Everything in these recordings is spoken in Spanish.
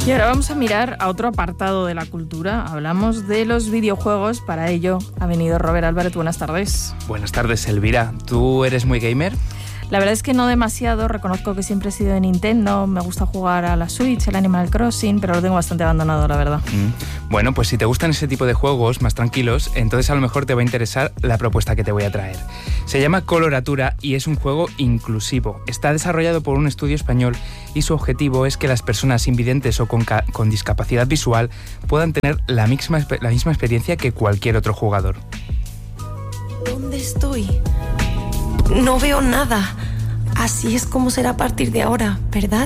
Y ahora vamos a mirar a otro apartado de la cultura. Hablamos de los videojuegos. Para ello ha venido Robert Álvarez. Buenas tardes. Buenas tardes, Elvira. ¿Tú eres muy gamer? La verdad es que no demasiado. Reconozco que siempre he sido de Nintendo. Me gusta jugar a la Switch, el Animal Crossing, pero lo tengo bastante abandonado, la verdad. Bueno, pues si te gustan ese tipo de juegos más tranquilos, entonces a lo mejor te va a interesar la propuesta que te voy a traer. Se llama Coloratura y es un juego inclusivo. Está desarrollado por un estudio español y su objetivo es que las personas invidentes o con discapacidad visual puedan tener la misma experiencia que cualquier otro jugador. ¿Dónde estoy? No veo nada. Así es como será a partir de ahora, ¿verdad?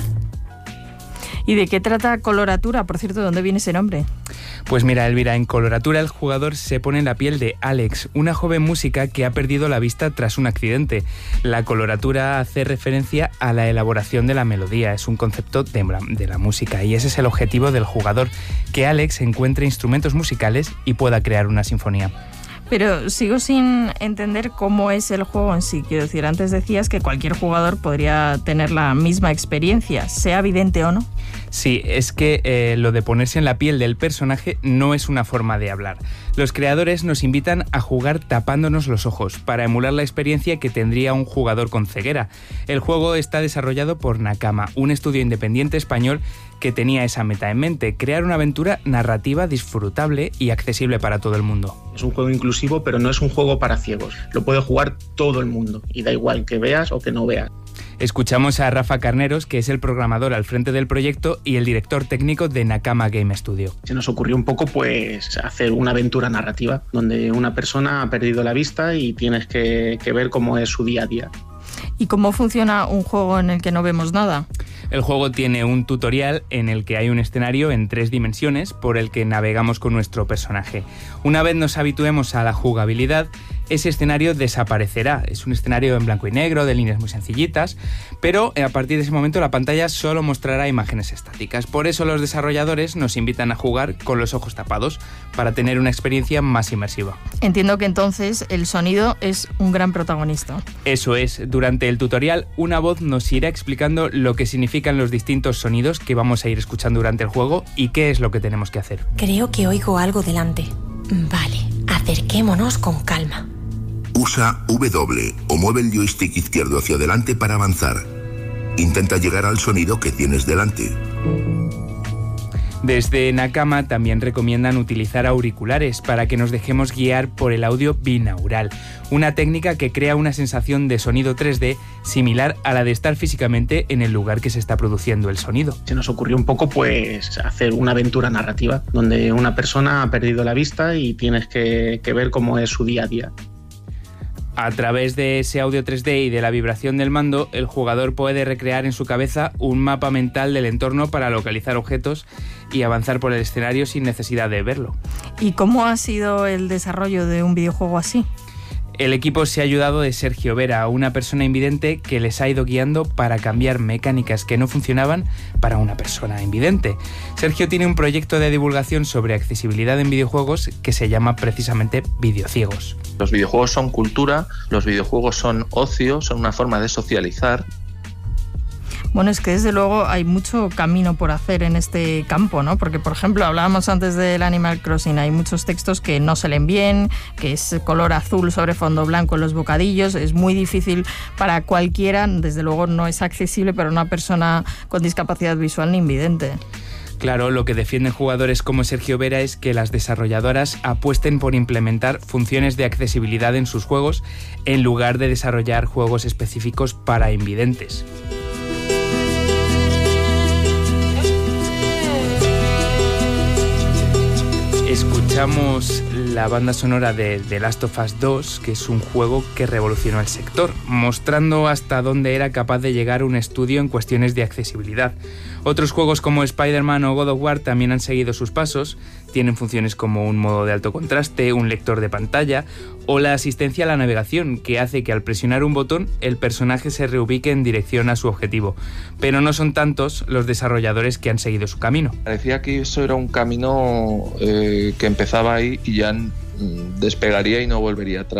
¿Y de qué trata Coloratura? Por cierto, ¿de dónde viene ese nombre? Pues mira, Elvira, en Coloratura el jugador se pone en la piel de Alex, una joven música que ha perdido la vista tras un accidente. La coloratura hace referencia a la elaboración de la melodía, es un concepto de la música y ese es el objetivo del jugador, que Alex encuentre instrumentos musicales y pueda crear una sinfonía. Pero sigo sin entender cómo es el juego en sí. Quiero decir, antes decías que cualquier jugador podría tener la misma experiencia, sea vidente o no. Sí, es que lo de ponerse en la piel del personaje no es una forma de hablar. Los creadores nos invitan a jugar tapándonos los ojos para emular la experiencia que tendría un jugador con ceguera. El juego está desarrollado por Nakama, un estudio independiente español que tenía esa meta en mente, crear una aventura narrativa disfrutable y accesible para todo el mundo. Es un juego inclusivo, pero no es un juego para ciegos. Lo puede jugar todo el mundo y da igual que veas o que no veas. Escuchamos a Rafa Carneros, que es el programador al frente del proyecto y el director técnico de Nakama Game Studio. Se nos ocurrió un poco pues hacer una aventura narrativa donde una persona ha perdido la vista y tienes que ver cómo es su día a día. ¿Y cómo funciona un juego en el que no vemos nada? El juego tiene un tutorial en el que hay un escenario en 3 dimensiones por el que navegamos con nuestro personaje. Una vez nos habituemos a la jugabilidad, ese escenario desaparecerá. Es un escenario en blanco y negro, de líneas muy sencillitas, pero a partir de ese momento la pantalla solo mostrará imágenes estáticas. Por eso los desarrolladores nos invitan a jugar con los ojos tapados, para tener una experiencia más inmersiva. Entiendo que entonces el sonido es un gran protagonista. Eso es. Durante el tutorial, una voz nos irá explicando lo que significan los distintos sonidos que vamos a ir escuchando durante el juego y qué es lo que tenemos que hacer. Creo que oigo algo delante. Vale, acerquémonos con calma. Usa W o mueve el joystick izquierdo hacia adelante para avanzar. Intenta llegar al sonido que tienes delante. Desde Nakama también recomiendan utilizar auriculares para que nos dejemos guiar por el audio binaural, una técnica que crea una sensación de sonido 3D similar a la de estar físicamente en el lugar que se está produciendo el sonido. Se nos ocurrió un poco pues hacer una aventura narrativa donde una persona ha perdido la vista y tienes que ver cómo es su día a día. A través de ese audio 3D y de la vibración del mando, el jugador puede recrear en su cabeza un mapa mental del entorno para localizar objetos y avanzar por el escenario sin necesidad de verlo. ¿Y cómo ha sido el desarrollo de un videojuego así? El equipo se ha ayudado de Sergio Vera, una persona invidente que les ha ido guiando para cambiar mecánicas que no funcionaban para una persona invidente. Sergio tiene un proyecto de divulgación sobre accesibilidad en videojuegos que se llama precisamente Videociegos. Los videojuegos son cultura, los videojuegos son ocio, son una forma de socializar. Bueno, es que desde luego hay mucho camino por hacer en este campo, ¿no? Porque, por ejemplo, hablábamos antes del Animal Crossing, hay muchos textos que no se leen bien, que es color azul sobre fondo blanco en los bocadillos, es muy difícil para cualquiera, desde luego no es accesible para una persona con discapacidad visual ni invidente. Claro, lo que defienden jugadores como Sergio Vera es que las desarrolladoras apuesten por implementar funciones de accesibilidad en sus juegos en lugar de desarrollar juegos específicos para invidentes. Escuchamos la banda sonora de The Last of Us 2, que es un juego que revolucionó el sector, mostrando hasta dónde era capaz de llegar un estudio en cuestiones de accesibilidad. Otros juegos como Spider-Man o God of War también han seguido sus pasos, tienen funciones como un modo de alto contraste, un lector de pantalla o la asistencia a la navegación, que hace que al presionar un botón el personaje se reubique en dirección a su objetivo. Pero no son tantos los desarrolladores que han seguido su camino. Parecía que eso era un camino que empezaba ahí y ya despegaría y no volvería atrás.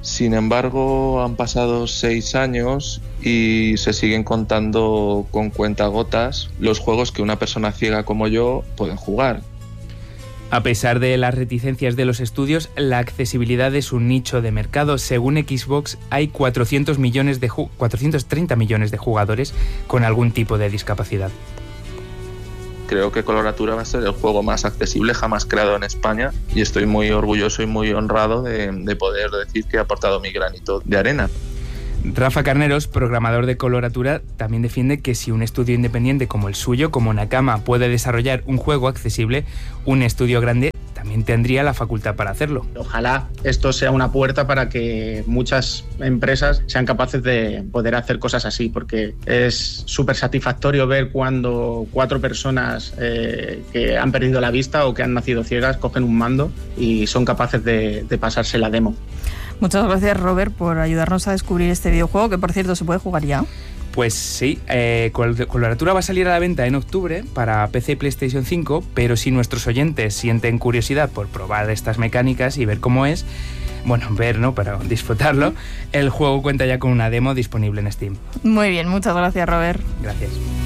Sin embargo, han pasado 6 años y se siguen contando con cuentagotas los juegos que una persona ciega como yo pueden jugar. A pesar de las reticencias de los estudios, la accesibilidad es un nicho de mercado. Según Xbox, hay 430 millones de jugadores con algún tipo de discapacidad. Creo que Coloratura va a ser el juego más accesible jamás creado en España y estoy muy orgulloso y muy honrado de poder decir que he aportado mi granito de arena. Rafa Carneros, programador de Coloratura, también defiende que si un estudio independiente como el suyo, como Nakama, puede desarrollar un juego accesible, un estudio grande también tendría la facultad para hacerlo. Ojalá esto sea una puerta para que muchas empresas sean capaces de poder hacer cosas así, porque es súper satisfactorio ver cuando 4 personas que han perdido la vista o que han nacido ciegas cogen un mando y son capaces de pasarse la demo. Muchas gracias, Robert, por ayudarnos a descubrir este videojuego, que por cierto se puede jugar ya. Pues sí, Coloratura va a salir a la venta en octubre para PC y PlayStation 5, pero si nuestros oyentes sienten curiosidad por probar estas mecánicas y ver cómo es, bueno, ver, ¿no?, para disfrutarlo, el juego cuenta ya con una demo disponible en Steam. Muy bien, muchas gracias, Robert. Gracias.